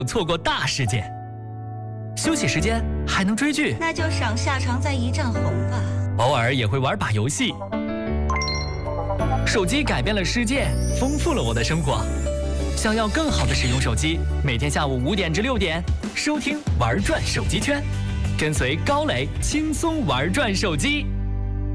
错过大事件。休息时间还能追剧， 那就赏夏长在一丈红吧。 偶尔也会玩把游戏。手机改变了世界，丰富了我的生活。想要更好的使用手机，每天下午5点至6点，收听玩转手机圈，跟随高磊轻松玩转手机。